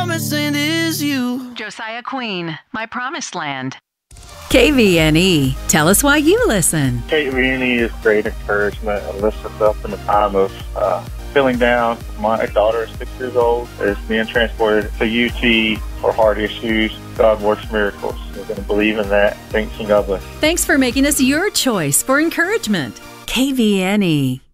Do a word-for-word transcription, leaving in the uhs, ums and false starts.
Promising is you. Josiah Queen, My Promised Land. K V N E. Tell us why you listen. K V N E is great encouragement and lifts us up in a time of uh, feeling down. My daughter is six years old, is being transported to U T for heart issues. God works miracles. We're going to believe in that. Thinking of us. Thanks for making us your choice for encouragement. K V N E.